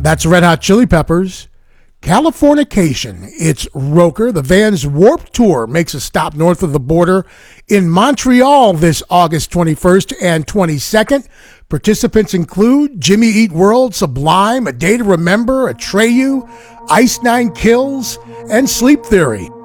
That's Red Hot Chili Peppers. Californication. It's Roker. The Vans Warped Tour makes a stop north of the border in Montreal this August 21st and 22nd. Participants include Jimmy Eat World, Sublime, A Day to Remember, Atreyu, Ice Nine Kills, and Sleep Theory.